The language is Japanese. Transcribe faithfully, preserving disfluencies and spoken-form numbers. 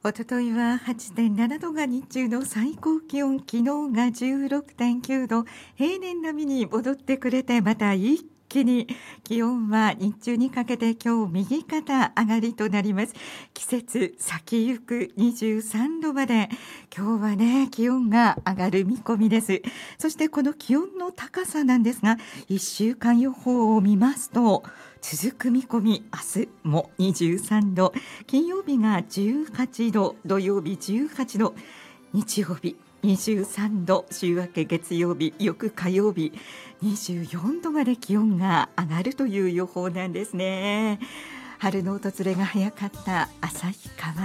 おとといは はちてんなな 度が日中の最高気温、昨日が じゅうろくてんきゅう 度、平年並みに戻ってくれて、また一気に気温は日中にかけて今日右肩上がりとなります。季節先行くにじゅうさんどまで今日はね気温が上がる見込みです。そしてこの気温の高さなんですが、いっしゅうかん予報を見ますと続く見込み、明日もにじゅうさんど、金曜日がじゅうはちど、土曜日じゅうはちど、日曜日にじゅうさんど、週明け月曜日、翌火曜日にじゅうよんどまで気温が上がるという予報なんですね。春の訪れが早かった旭川